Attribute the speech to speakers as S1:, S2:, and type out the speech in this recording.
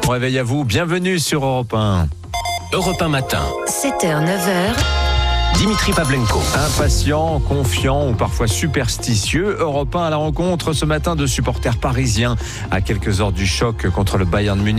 S1: Bon réveil à vous, bienvenue sur Europe 1.
S2: Europe 1 matin.
S3: 7h, 9h.
S2: Dimitri Pavlenko.
S1: Impatient, confiant ou parfois superstitieux, Europe 1 à la rencontre ce matin de supporters parisiens à quelques heures du choc contre le Bayern Munich.